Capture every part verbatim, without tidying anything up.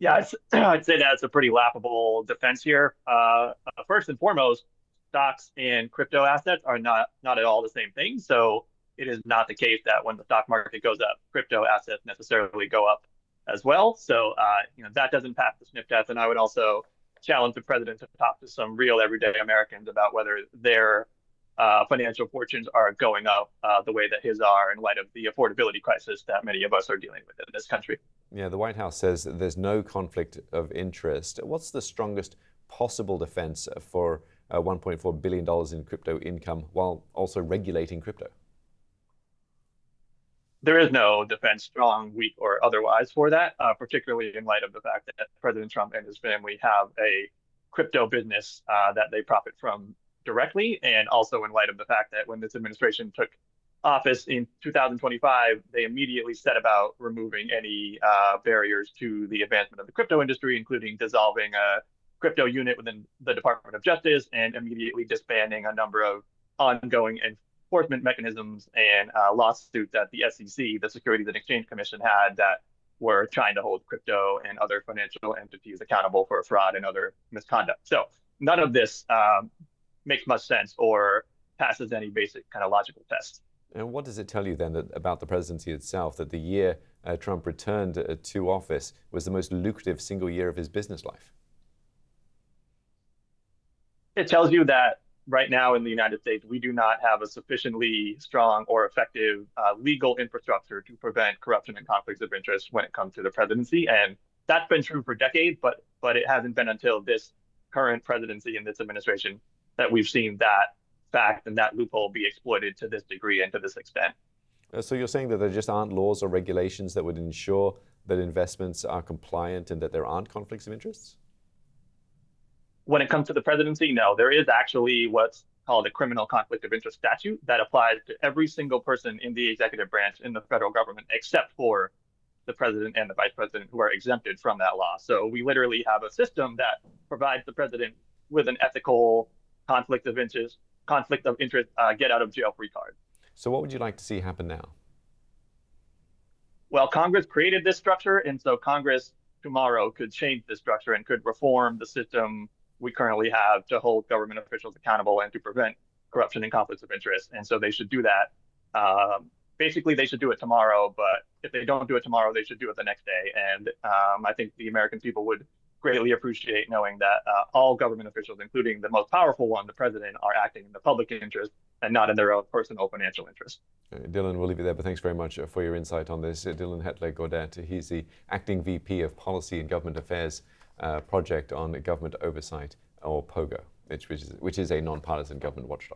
Yeah, I'd, I'd say that's a pretty laughable defense here. Uh, uh, first and foremost, stocks and crypto assets are not not at all the same thing. So it is not the case that when the stock market goes up, crypto assets necessarily go up as well. So uh, you know that doesn't pass the sniff test. And I would also challenge the president to talk to some real everyday Americans about whether their uh, financial fortunes are going up uh, the way that his are in light of the affordability crisis that many of us are dealing with in this country. Yeah, the White House says that there's no conflict of interest. What's the strongest possible defense for uh, one point four billion dollars in crypto income while also regulating crypto? There is no defense, strong, weak, or otherwise for that, uh, particularly in light of the fact that President Trump and his family have a crypto business uh, that they profit from directly, and also in light of the fact that when this administration took office in two thousand twenty-five, they immediately set about removing any uh, barriers to the advancement of the crypto industry, including dissolving a crypto unit within the Department of Justice and immediately disbanding a number of ongoing enforcement mechanisms and uh, lawsuits that the S E C, the Securities and Exchange Commission, had that were trying to hold crypto and other financial entities accountable for fraud and other misconduct. So none of this um, makes much sense or passes any basic kind of logical test. And what does it tell you then that, about the presidency itself, that the year uh, Trump returned uh, to office was the most lucrative single year of his business life? It tells you that right now in the United States, we do not have a sufficiently strong or effective uh, legal infrastructure to prevent corruption and conflicts of interest when it comes to the presidency. And that's been true for decades, but but it hasn't been until this current presidency and this administration that we've seen that fact and that loophole be exploited to this degree and to this extent. Uh, so you're saying that there just aren't laws or regulations that would ensure that investments are compliant and that there aren't conflicts of interests? When it comes to the presidency, no, there is actually what's called a criminal conflict of interest statute that applies to every single person in the executive branch in the federal government, except for the president and the vice president, who are exempted from that law. So we literally have a system that provides the president with an ethical conflict of interest, conflict of interest, uh, get out of jail free card. So what would you like to see happen now? Well, Congress created this structure, and so Congress tomorrow could change this structure and could reform the system we currently have to hold government officials accountable and to prevent corruption and conflicts of interest. And so they should do that. Um, basically, they should do it tomorrow, but if they don't do it tomorrow, they should do it the next day. And um, I think the American people would greatly appreciate knowing that uh, all government officials, including the most powerful one, the president, are acting in the public interest and not in their own personal financial interest. Uh, Dylan, we'll leave it there, but thanks very much uh, for your insight on this. Uh, Dylan Hetler-Gaudet, he's the acting V P of Policy and Government Affairs uh, Project on Government Oversight, or POGO, which, which, is, which is a nonpartisan government watchdog.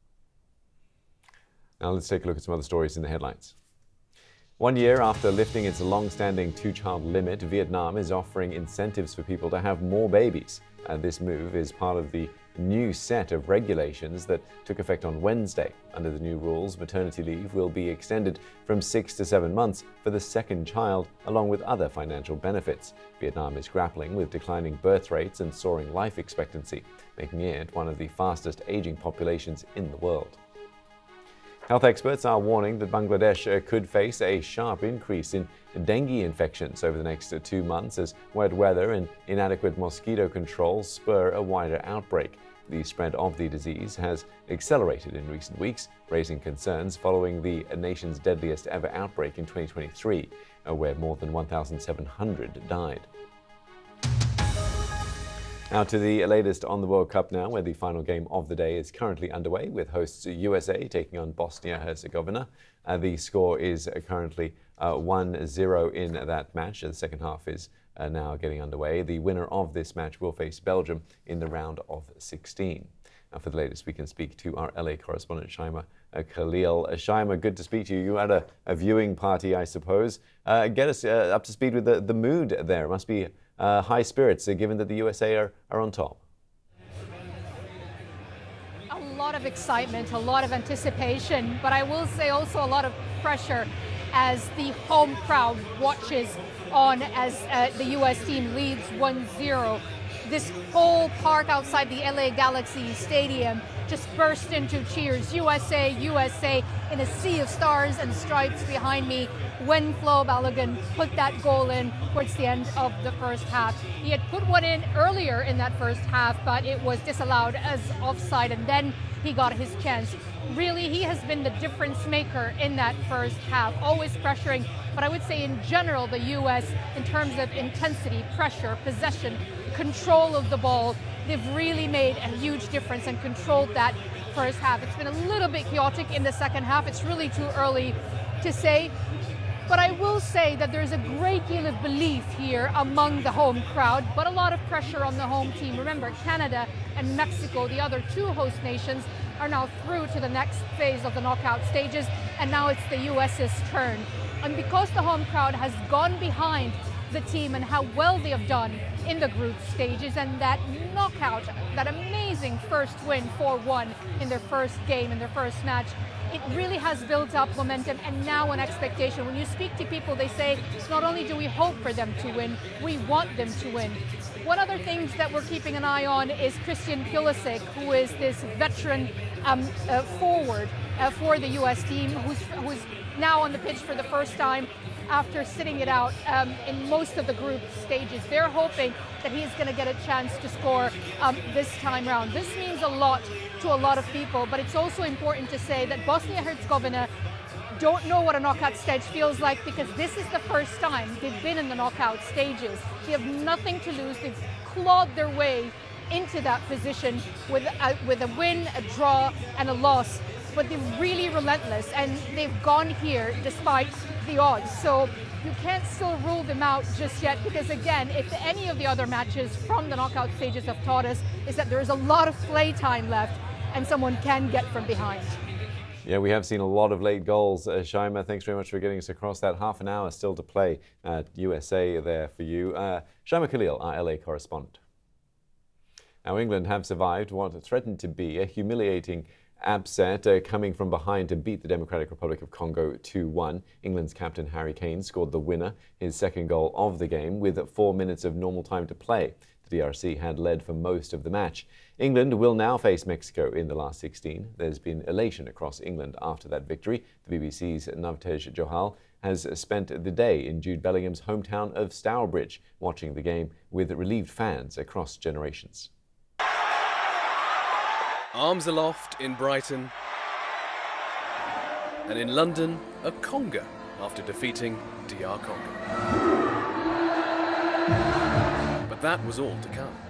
Now let's take a look at some other stories in the headlines. One year after lifting its long-standing two-child limit, Vietnam is offering incentives for people to have more babies. Uh, this move is part of the new set of regulations that took effect on Wednesday. Under the new rules, maternity leave will be extended from six to seven months for the second child, along with other financial benefits. Vietnam is grappling with declining birth rates and soaring life expectancy, making it one of the fastest aging populations in the world. Health experts are warning that Bangladesh could face a sharp increase in dengue infections over the next two months as wet weather and inadequate mosquito control spur a wider outbreak. The spread of the disease has accelerated in recent weeks, raising concerns following the nation's deadliest ever outbreak in twenty twenty-three, where more than one thousand seven hundred died. Now to the latest on the World Cup now, where the final game of the day is currently underway with hosts U S A taking on Bosnia-Herzegovina. Uh, the score is currently uh, one zero in that match. The second half is uh, now getting underway. The winner of this match will face Belgium in the round of sixteen. Now for the latest, we can speak to our L A correspondent, Shaima uh, Khalil. Uh, Shaima, good to speak to you. You had a, a viewing party, I suppose. Uh, get us uh, up to speed with the, the mood there. It must be Uh, high spirits, uh, given that the U S A are, are on top. A lot of excitement, a lot of anticipation, but I will say also a lot of pressure as the home crowd watches on as uh, the U S team leads one zero. This whole park outside the L A Galaxy Stadium just burst into cheers. U S A, U S A, in a sea of stars and stripes behind me when Flo Balogun put that goal in towards the end of the first half. He had put one in earlier in that first half, but it was disallowed as offside, and then he got his chance. Really, he has been the difference maker in that first half, always pressuring. But I would say in general, the U S, in terms of intensity, pressure, possession, control of the ball, they've really made a huge difference and controlled that first half. It's been a little bit chaotic in the second half. It's really too early to say. But I will say that there's a great deal of belief here among the home crowd, but a lot of pressure on the home team. Remember, Canada and Mexico, the other two host nations, are now through to the next phase of the knockout stages, and now it's the U S's turn. And because the home crowd has gone behind the team and how well they have done in the group stages, and that knockout, that amazing first win four one in their first game, in their first match, it really has built up momentum and now an expectation. When you speak to people, they say, not only do we hope for them to win, we want them to win. One other thing that we're keeping an eye on is Christian Pulisic, who is this veteran um, uh, forward uh, for the U S team, who's, who's now on the pitch for the first time after sitting it out um, in most of the group stages. They're hoping that he's going to get a chance to score um, this time round. This means a lot to a lot of people, but it's also important to say that Bosnia-Herzegovina don't know what a knockout stage feels like, because this is the first time they've been in the knockout stages. They have nothing to lose. They've clawed their way into that position with a, with a win, a draw, and a loss. But they're really relentless, and they've gone here despite the odds. So you can't still rule them out just yet, because again, if any of the other matches from the knockout stages have taught us is that there is a lot of play time left and someone can get from behind. Yeah, we have seen a lot of late goals. Uh, Shaima, thanks very much for getting us across that. Half an hour still to play at U S A there for you. Uh, Shaima Khalil, our L A correspondent. Now, England have survived what threatened to be a humiliating upset, uh, coming from behind to beat the Democratic Republic of Congo two one. England's captain Harry Kane scored the winner, his second goal of the game, with four minutes of normal time to play. The D R C had led for most of the match. England will now face Mexico in the last sixteen. There's been elation across England after that victory. The B B C's Navtej Johal has spent the day in Jude Bellingham's hometown of Stourbridge, watching the game with relieved fans across generations. Arms aloft in Brighton, and in London, a conga after defeating D R Congo. But that was all to come.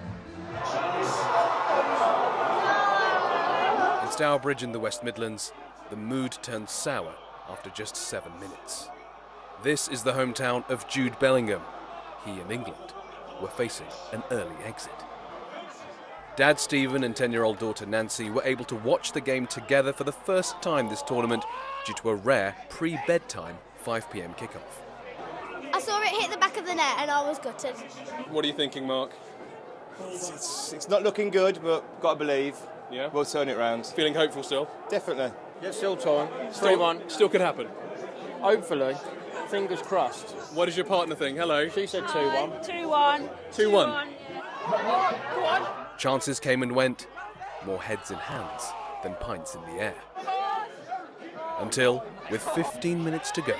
In Stourbridge in the West Midlands, the mood turned sour after just seven minutes. This is the hometown of Jude Bellingham. He and England were facing an early exit. Dad Stephen and ten-year-old daughter Nancy were able to watch the game together for the first time this tournament due to a rare pre-bedtime five p m kickoff. I saw it hit the back of the net and I was gutted. What are you thinking, Mark? It's, it's, it's not looking good, but got to believe. Yeah? We'll turn it round. Feeling hopeful still? Definitely. Yeah, still time. Still, three one. Still could happen. Hopefully. Fingers crossed. What does your partner think? Hello. She said two one. two one. two one. Go on. Chances came and went. More heads and hands than pints in the air. Until, with fifteen minutes to go,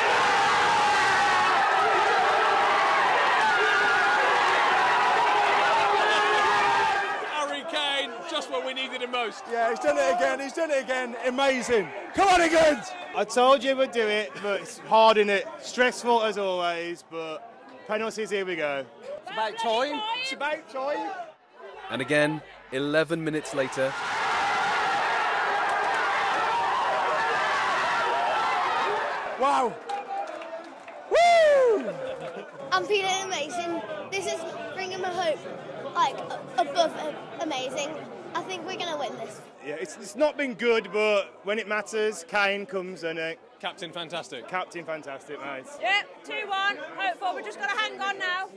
Harry Kane, just what we needed him most. Yeah, he's done it again. He's done it again. Amazing. Come on, England! I told you we'd do it, but it's hard, in it. Stressful as always, but penalties, here we go. It's about time. It's about time. And again, eleven minutes later, Wow. Woo! I'm feeling amazing. This is bringing my hope like above amazing. I think we're going to win this. Yeah, it's, it's not been good, but when it matters, Kane comes and uh, captain fantastic. captain fantastic, mate. Yeah, two one. Hopeful. We're just going to hang on now.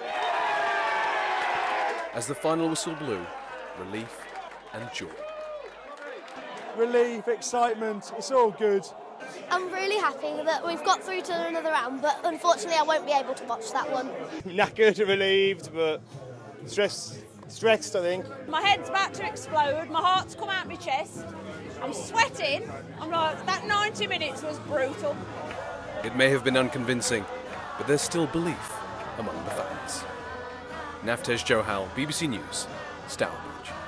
As the final whistle blew, relief and joy. Relief, excitement, it's all good. I'm really happy that we've got through to another round, but unfortunately I won't be able to watch that one. Knackered, relieved, but stress Stressed, I think. My head's about to explode. My heart's come out my chest. I'm sweating. I'm like, that ninety minutes was brutal. It may have been unconvincing, but there's still belief among the fans. Naftej Johal, B B C News, Stourbridge.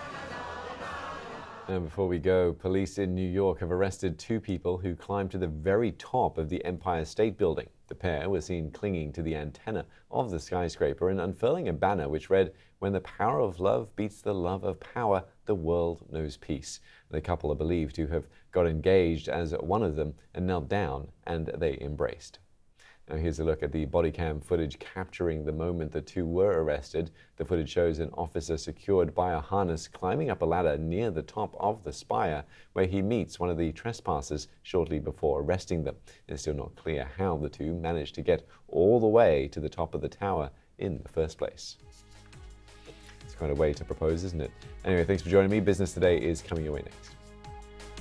And before we go, police in New York have arrested two people who climbed to the very top of the Empire State Building. The pair were seen clinging to the antenna of the skyscraper and unfurling a banner which read, "When the power of love beats the love of power, the world knows peace." The couple are believed to have got engaged as one of them and knelt down, and they embraced. Now here's a look at the body cam footage capturing the moment the two were arrested. The footage shows an officer secured by a harness climbing up a ladder near the top of the spire, where he meets one of the trespassers shortly before arresting them. It's still not clear how the two managed to get all the way to the top of the tower in the first place. It's quite a way to propose, isn't it? Anyway, thanks for joining me. Business Today is coming your way next.